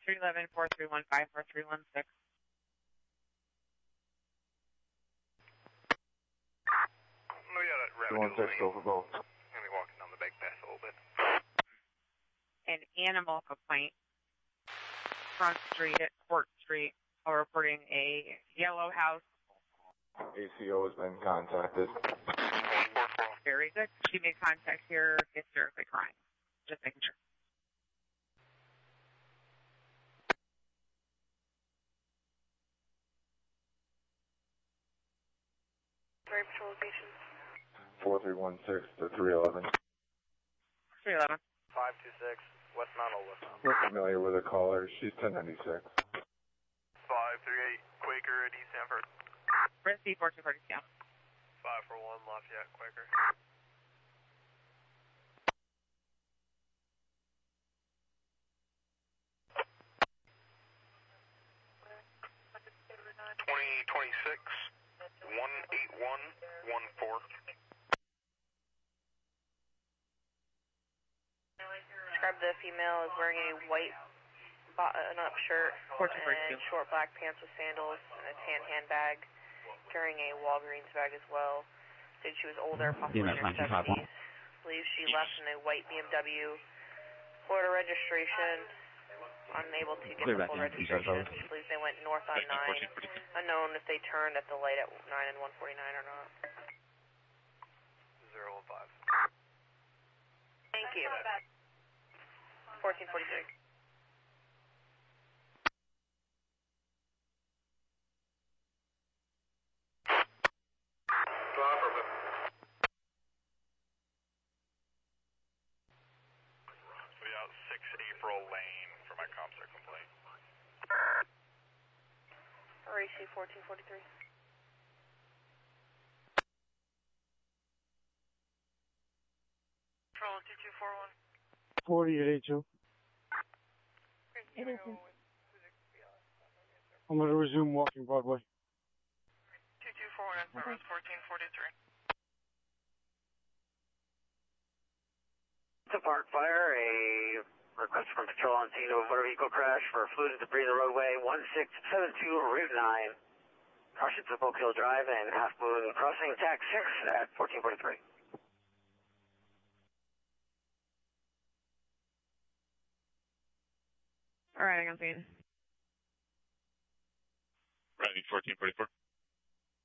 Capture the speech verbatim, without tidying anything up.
three eleven, four three one five, four three one six. Oh, yeah, that rabbit one six, go for both. I'm going to be walking down the bike path a little bit. An animal complaint. Front Street at Court Street. Are reporting a yellow house. A C O has been contacted. Very good. She made contact here, hysterically crying. Just making sure. Very patrol location. four three one six to three eleven. three eleven. five two six, West Mount Olive. We're familiar with the caller. She's ten ninety-six. five three eight, Quaker at East Sanford. Risky, four two forty, yeah. five four one, Lafayette, Quaker. twenty twenty-six, one eight one one four. Describe the female as wearing a white button-up shirt and short black pants with sandals and a tan handbag, carrying a Walgreens bag as well. Said she was older, possibly in her seventies. Believes she left in a white B M W. Florida registration. Unable to get the full registration. She believes they went north on nine. Unknown if they turned at the light at nine and one forty-nine or not. zero five. Thank you. fourteen forty-three. We out six April Lane for my ComSec complaint. R A C fourteen forty-three. Control two two four one. forty-eight eighty-two. I'm going to resume walking Broadway. two two four one, service fourteen forty-three. To Park Fire, a request from patrol on scene of a motor vehicle crash for fluid and debris in the roadway, one six seven two Route nine, crossing to Oak Hill Drive and Half Moon Crossing, tax six at fourteen forty-three. All right, I can see it. Ready, fourteen forty-four.